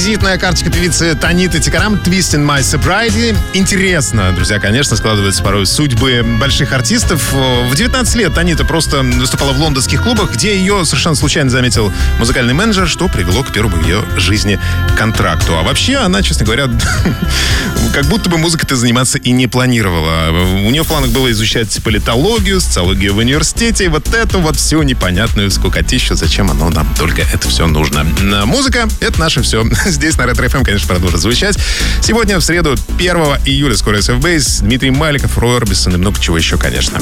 Визитная карточка певицы Таниты Тикарам «Twist in My Sobriety». Интересно, друзья, конечно, складываются порой судьбы больших артистов. В 19 лет Танита просто выступала в лондонских клубах, где ее совершенно случайно заметил музыкальный менеджер, что привело к первому в ее жизни контракту. А вообще она, честно говоря, как будто бы музыкой-то заниматься и не планировала. У нее в планах было изучать политологию, социологию в университете, и вот эту вот всю непонятную скукотищу. Зачем оно нам только это все нужно? Музыка — это наше все. Здесь на Ретро ФМ, конечно, продолжит звучать. Сегодня, в среду, 1 июля, скоро SF Base, Дмитрий Маликов, Рой Орбисон и много чего еще, конечно.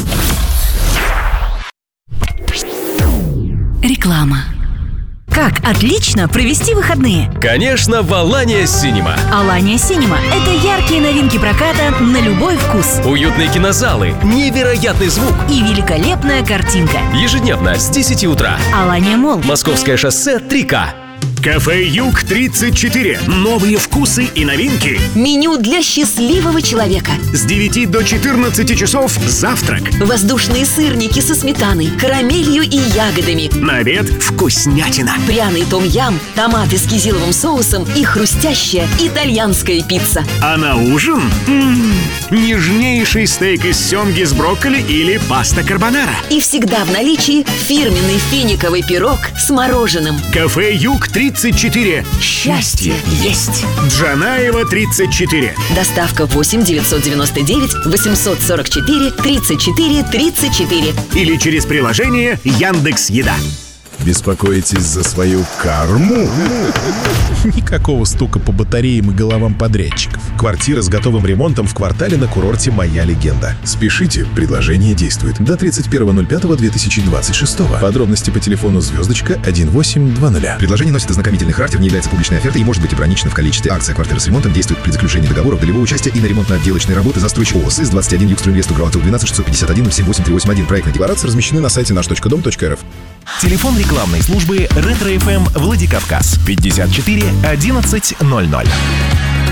Реклама. Как отлично провести выходные? Конечно, в Алания Синема. Алания Синема – это яркие новинки проката на любой вкус. Уютные кинозалы, невероятный звук и великолепная картинка. Ежедневно с 10 утра. Алания Молл. Московское шоссе 3К. Кафе Юг-34. Новые вкусы и новинки. Меню для счастливого человека. С 9 до 14 часов завтрак. Воздушные сырники со сметаной, карамелью и ягодами. На обед вкуснятина. Пряный том-ям, томаты с кизиловым соусом и хрустящая итальянская пицца. А на ужин нежнейший стейк из семги с брокколи или паста карбонара. И всегда в наличии фирменный финиковый пирог с мороженым. Кафе Юг-34. Счастье есть. Джанаева, 34. Доставка 8 999 844 34 34. Или через приложение Яндекс.Еда. Беспокоитесь за свою карму? Никакого стука по батареям и головам подрядчиков. Квартира с готовым ремонтом в квартале на курорте «Моя легенда». Спешите, предложение действует до 31.05.2026. Подробности по телефону *1820. Предложение носит ознакомительный характер, не является публичной офертой и может быть ограничено в количестве. Акция «Квартира с ремонтом» действует при заключении договора долевого участия и на ремонтно-отделочные работы застройщик ООО СИС 21 Югстройинвест Угралатил 12 651 078 381. Проектная декларация Размещены на сайте наш.дом.рф. Телефон рекламной службы Ретро ФМ Владикавказ 54 11 00.